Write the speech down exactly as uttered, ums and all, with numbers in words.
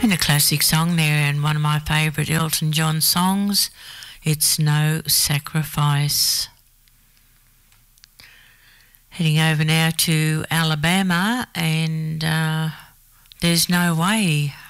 And a classic song there, and one of my favourite Elton John songs, It's No Sacrifice. Heading over now to Alabama, and uh, There's No Way.